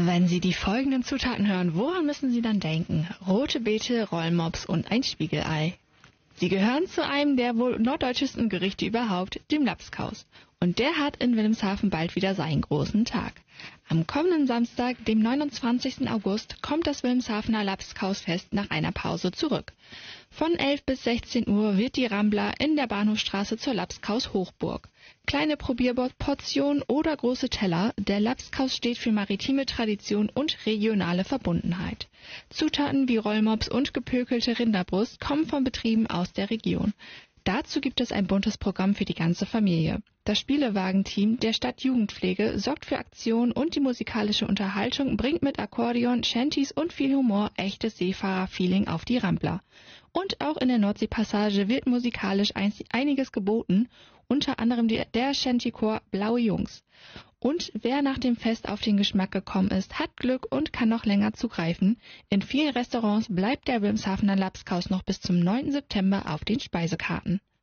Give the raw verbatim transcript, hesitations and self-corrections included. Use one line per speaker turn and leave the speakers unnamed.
Wenn Sie die folgenden Zutaten hören, woran müssen Sie dann denken? Rote Beete, Rollmops und ein Spiegelei. Sie gehören zu einem der wohl norddeutschesten Gerichte überhaupt, dem Labskaus. Und der hat in Wilhelmshaven bald wieder seinen großen Tag. Am kommenden Samstag, dem neunundzwanzigsten August, kommt das Wilhelmshavener Labskausfest nach einer Pause zurück. Von elf bis sechzehn Uhr wird die Rambla in der Bahnhofstraße zur Labskaus Hochburg. Kleine Probierportionen oder große Teller, der Labskaus steht für maritime Tradition und regionale Verbundenheit. Zutaten wie Rollmops und gepökelte Rinderbrust kommen von Betrieben aus der Region. Dazu gibt es ein buntes Programm für die ganze Familie. Das Spielewagenteam der Stadtjugendpflege sorgt für Aktionen und die musikalische Unterhaltung bringt mit Akkordeon, Shanties und viel Humor echtes Seefahrer-Feeling auf die Rambla. Und auch in der Nordseepassage wird musikalisch einiges geboten, unter anderem der Shantychor Blaue Jungs. Und wer nach dem Fest auf den Geschmack gekommen ist, hat Glück und kann noch länger zugreifen. In vielen Restaurants bleibt der Wilhelmshavener Labskaus noch bis zum neunten September auf den Speisekarten.